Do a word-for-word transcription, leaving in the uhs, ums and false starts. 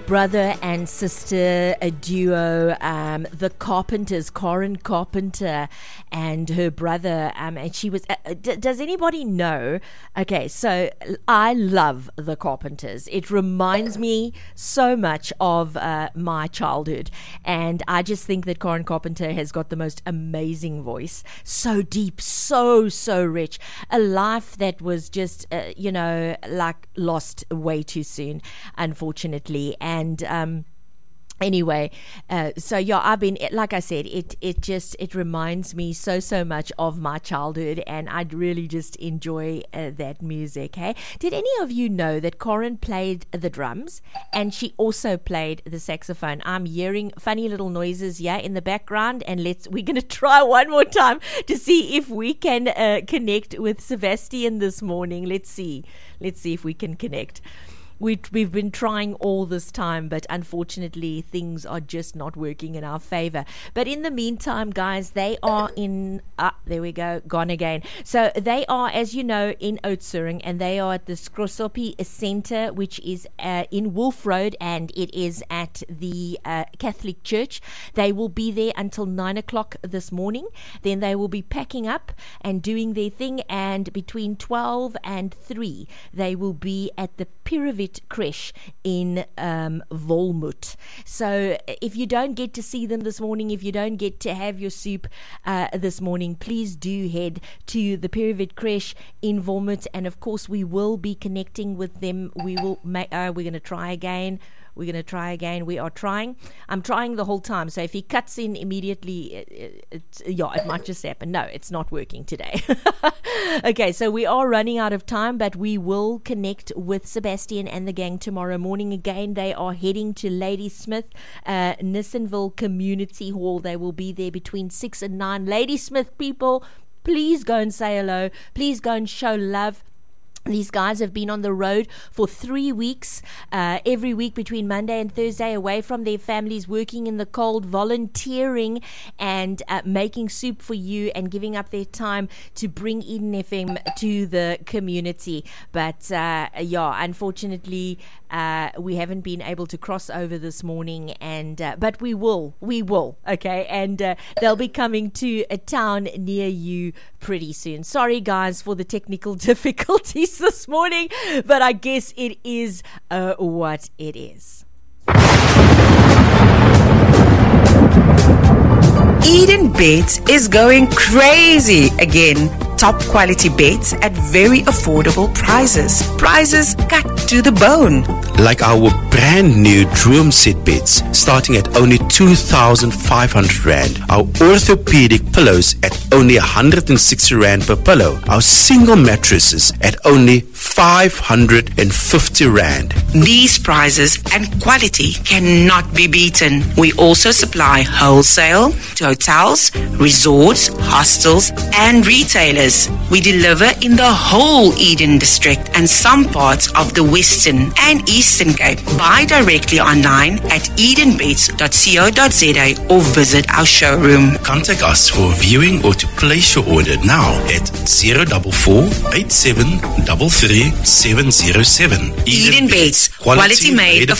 brother and sister a duo, um, the Carpenters, Corin Carpenter and her brother, um, and she was, uh, d- does anybody know? Okay, so I love the Carpenters. It reminds me so much of uh, my childhood, and I just think that Corin Carpenter has got the most amazing voice, so deep, so, so rich, a life that was just, uh, you know, like lost way too soon, unfortunately. And um anyway, uh, so yeah, I've been, like I said, it it just it reminds me so so much of my childhood, and I'd really just enjoy uh, that music. Hey, did any of you know that Corin played the drums and she also played the saxophone? I'm hearing funny little noises here in the background, and let's we're gonna try one more time to see if we can uh, connect with Sebastian this morning. Let's see, let's see if we can connect. We, we've been trying all this time, but unfortunately things are just not working in our favor. But in the meantime, guys, they are in, ah, there we go, gone again. So they are, as you know, in Oudtshoorn, and they are at the Scrosoppi Center, which is uh, in Wolf Road, and it is at the uh, Catholic Church. They will be there until nine o'clock this morning. Then they will be packing up and doing their thing, and between twelve and three, they will be at the Pyravit Creche in um, Volmut. So if you don't get to see them this morning, if you don't get to have your soup uh, this morning, please do head to the Pyravit Creche in Volmut, and of course we will be connecting with them. We will make, uh, we're going to try again. We're going to try again. We are trying. I'm trying the whole time. So if he cuts in immediately, it, it, it, yeah, it might just happen. No, it's not working today. Okay, so we are running out of time, but we will connect with Sebastian and the gang tomorrow morning again. They are heading to Ladysmith, uh, Nissenville Community Hall. They will be there between six and nine. Ladysmith people, please go and say hello. Please go and show love. These guys have been on the road for three weeks, uh, every week between Monday and Thursday, away from their families, working in the cold, volunteering and uh, making soup for you and giving up their time to bring Eden F M to the community. But uh, yeah, unfortunately, uh, we haven't been able to cross over this morning, and uh, but we will, we will, okay? And uh, they'll be coming to a town near you pretty soon. Sorry, guys, for the technical difficulties this morning, but I guess it is uh, what it is. Eden Beds is going crazy again. Top quality beds at very affordable prices. Prices cut to the bone. Like our brand new Droom Set beds, starting at only two thousand five hundred rand. Our orthopedic pillows at only one hundred sixty rand per pillow. Our single mattresses at only five hundred fifty rand. These prices and quality cannot be beaten. We also supply wholesale to hotels, resorts, hostels, and retailers. We deliver in the whole Eden district and some parts of the Western and Eastern Cape. Buy directly online at edenbeds dot co dot za or visit our showroom. Contact us for viewing or to place your order now at zero four four, eight seven three three, seven zero seven. Eden Beds, quality, quality made